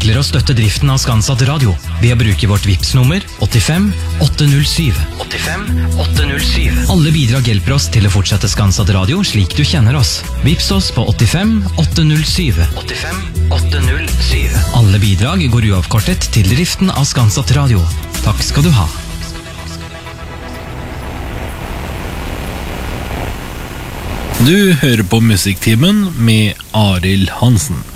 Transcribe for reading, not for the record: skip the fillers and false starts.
enklere å støtte driften av Skansatt Radio ved å bruke vårt Vipps-nummer 85 807. 85 807. Alle bidrag hjelper oss til å fortsette Skansatt Radio slik du kjenner oss. Vipps oss på 85 807. 85 807. Alle bidrag går uavkortet til driften av Skansatt Radio. Takk skal du ha. Du hører på Musikktimen med Arild Hansen.